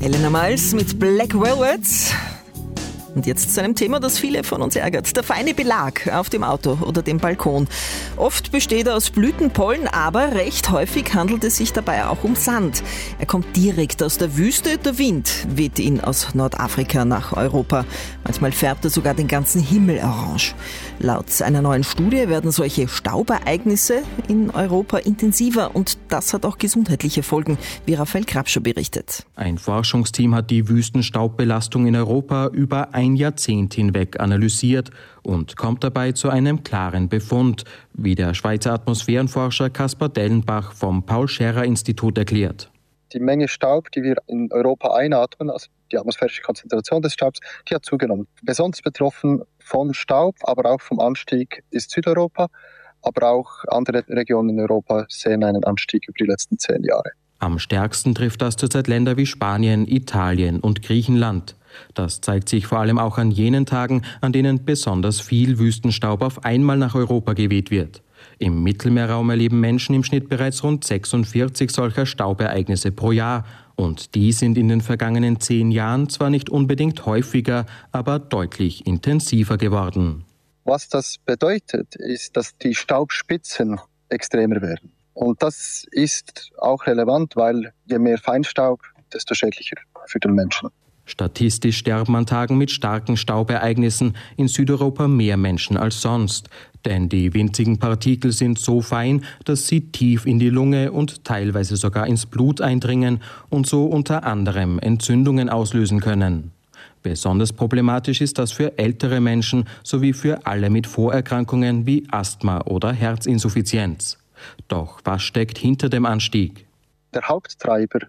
Helena Miles mit Black Velvet. Und jetzt zu einem Thema, das viele von uns ärgert. Der feine Belag auf dem Auto oder dem Balkon. Oft besteht er aus Blütenpollen, aber recht häufig handelt es sich dabei auch um Sand. Er kommt direkt aus der Wüste, der Wind weht ihn aus Nordafrika nach Europa. Manchmal färbt er sogar den ganzen Himmel orange. Laut einer neuen Studie werden solche Staubereignisse in Europa intensiver und das hat auch gesundheitliche Folgen, wie Raphael Krapscher berichtet. Ein Forschungsteam hat die Wüstenstaubbelastung in Europa über ein Jahrzehnt hinweg analysiert und kommt dabei zu einem klaren Befund, wie der Schweizer Atmosphärenforscher Caspar Dellenbach vom Paul-Scherrer-Institut erklärt. Die Menge Staub, die wir in Europa einatmen, also die atmosphärische Konzentration des Staubs, die hat zugenommen. Besonders betroffen vom Staub, aber auch vom Anstieg ist Südeuropa, aber auch andere Regionen in Europa sehen einen Anstieg über die letzten 10 Jahre. Am stärksten trifft das zurzeit Länder wie Spanien, Italien und Griechenland. Das zeigt sich vor allem auch an jenen Tagen, an denen besonders viel Wüstenstaub auf einmal nach Europa geweht wird. Im Mittelmeerraum erleben Menschen im Schnitt bereits rund 46 solcher Staubereignisse pro Jahr. Und die sind in den vergangenen 10 Jahren zwar nicht unbedingt häufiger, aber deutlich intensiver geworden. Was das bedeutet, ist, dass die Staubspitzen extremer werden. Und das ist auch relevant, weil je mehr Feinstaub, desto schädlicher für den Menschen. Statistisch sterben an Tagen mit starken Staubereignissen in Südeuropa mehr Menschen als sonst. Denn die winzigen Partikel sind so fein, dass sie tief in die Lunge und teilweise sogar ins Blut eindringen und so unter anderem Entzündungen auslösen können. Besonders problematisch ist das für ältere Menschen sowie für alle mit Vorerkrankungen wie Asthma oder Herzinsuffizienz. Doch was steckt hinter dem Anstieg? Der Haupttreiber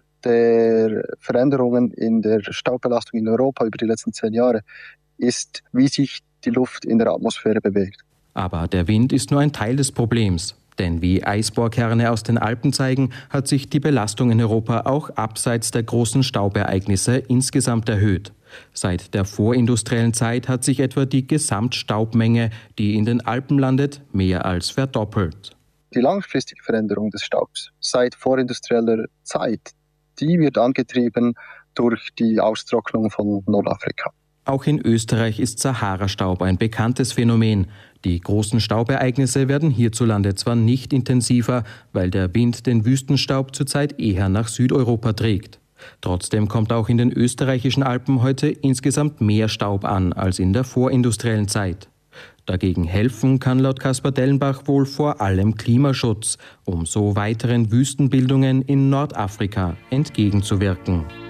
der Veränderungen in der Staubbelastung in Europa über die letzten 10 Jahre ist, wie sich die Luft in der Atmosphäre bewegt. Aber der Wind ist nur ein Teil des Problems. Denn wie Eisbohrkerne aus den Alpen zeigen, hat sich die Belastung in Europa auch abseits der großen Staubereignisse insgesamt erhöht. Seit der vorindustriellen Zeit hat sich etwa die Gesamtstaubmenge, die in den Alpen landet, mehr als verdoppelt. Die langfristige Veränderung des Staubs seit vorindustrieller Zeit, die wird angetrieben durch die Austrocknung von Nordafrika. Auch in Österreich ist Sahara-Staub ein bekanntes Phänomen. Die großen Staubereignisse werden hierzulande zwar nicht intensiver, weil der Wind den Wüstenstaub zurzeit eher nach Südeuropa trägt. Trotzdem kommt auch in den österreichischen Alpen heute insgesamt mehr Staub an als in der vorindustriellen Zeit. Dagegen helfen kann laut Caspar Dellenbach wohl vor allem Klimaschutz, um so weiteren Wüstenbildungen in Nordafrika entgegenzuwirken.